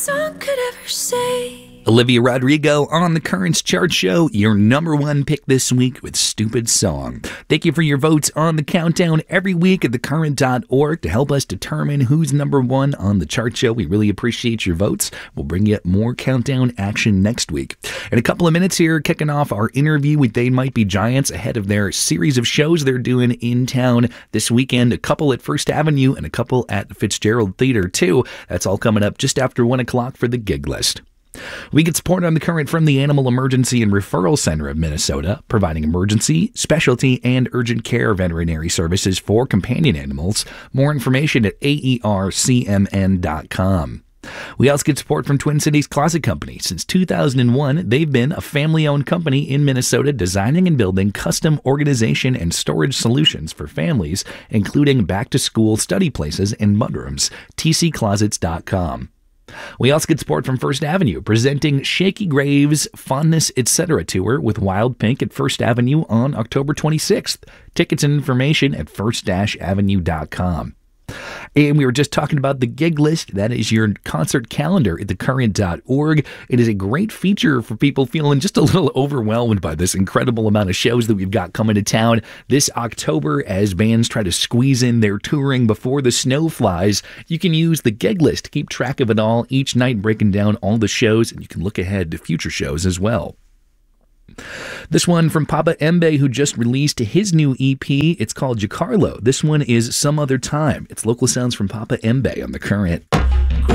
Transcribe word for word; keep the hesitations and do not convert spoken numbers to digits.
song could ever say. Olivia Rodrigo on the Currents Chart Show, your number one pick this week with Stupid Song. Thank you for your votes on the countdown every week at the current dot org to help us determine who's number one on the chart show. We really appreciate your votes. We'll bring you more countdown action next week. In a couple of minutes here, kicking off our interview with They Might Be Giants ahead of their series of shows they're doing in town this weekend. A couple at First Avenue and a couple at the Fitzgerald Theater too. That's all coming up just after one o'clock for the gig list. We get support on the Current from the Animal Emergency and Referral Center of Minnesota, providing emergency, specialty, and urgent care veterinary services for companion animals. More information at A E R C M N dot com. We also get support from Twin Cities Closet Company. Since two thousand one, they've been a family-owned company in Minnesota designing and building custom organization and storage solutions for families, including back-to-school study places and mudrooms. T C closets dot com. We also get support from First Avenue, presenting Shaky Graves' Fondness Etc. Tour with Wild Pink at First Avenue on October twenty-sixth. Tickets and information at first avenue dot com. And we were just talking about the gig list. That is your concert calendar at the current dot org. It is a great feature for people feeling just a little overwhelmed by this incredible amount of shows that we've got coming to town this October as bands try to squeeze in their touring before the snow flies. You can use the gig list to keep track of it all each night, breaking down all the shows, and you can look ahead to future shows as well. This one from Papa Embe, who just released his new E P. It's called Giancarlo. This one is Some Other Time. It's local sounds from Papa Embe on the Current.